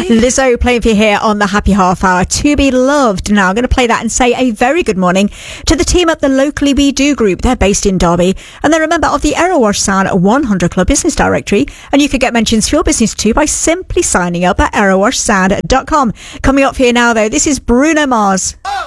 Lizzo playing for you here on the Happy Half Hour. To Be Loved. Now, I'm going to play that and say a very good morning to the team at the Locally We Do group. They're based in Derby, and they're a member of the Aerowash Sound 100 Club Business Directory. And you can get mentions for your business too by simply signing up at aerowashsound.com. Coming up for you now, though, this is Bruno Mars.